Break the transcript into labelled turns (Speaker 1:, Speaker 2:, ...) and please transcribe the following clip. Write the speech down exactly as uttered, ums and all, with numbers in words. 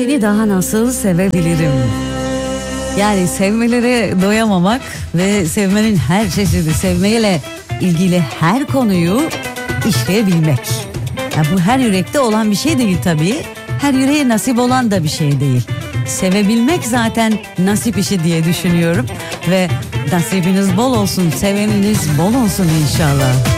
Speaker 1: Seni daha nasıl sevebilirim? Yani sevmelere doyamamak ve sevmenin her çeşidi, sevmeyle ilgili her konuyu işleyebilmek. Ya bu her yürekte olan bir şey değil tabii. Her yüreğe nasip olan da bir şey değil. Sevebilmek zaten nasip işi diye düşünüyorum. Ve nasibiniz bol olsun, seveniniz bol olsun inşallah.